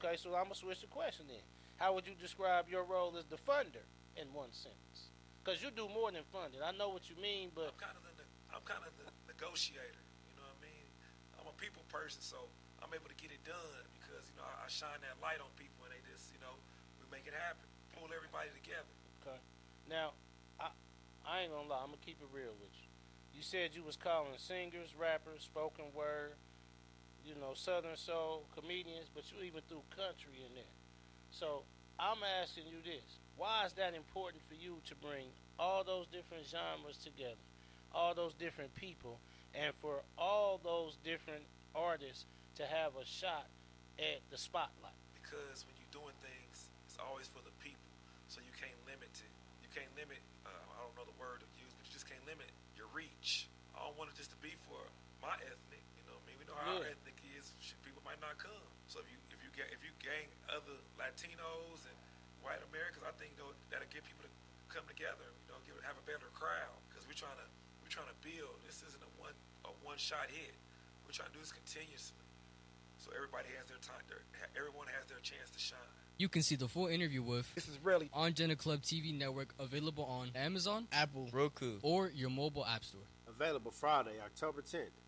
Okay, so I'm gonna switch the question then. How would you describe your role as the funder in one sentence? Because you do more than funding. I know what you mean, but I'm kind of the negotiator. You know what I mean? I'm a people person, so I'm able to get it done because I shine that light on people, and they just we make it happen, pull everybody together. okay. Now, I ain't gonna lie. I'm gonna keep it real with you. You said you was calling singers, rappers, spoken word, Southern soul, comedians, but you even threw country in there. So I'm asking you this: why is that important for you to bring all those different genres together, all those different people, and for all those different artists to have a shot at the spotlight? Because when you're doing things, it's always for the people, so you can't limit it. You can't limit. I don't know the word to use, but you just can't limit your reach. I don't want it just to be for my ethnic. You know what I mean? We know how our ethnic is. People might not come. So if you gang other Latinos and white Americans, I think that'll get people to come together. Have a better crowd because we're trying to build. This isn't a one shot hit. We're trying to do this continuously. So everybody has their time. Everyone has their chance to shine. You can see the full interview with This is really on Jenna Club TV network, available on Amazon, Apple, Roku, or your mobile app store. available Friday, October 10th.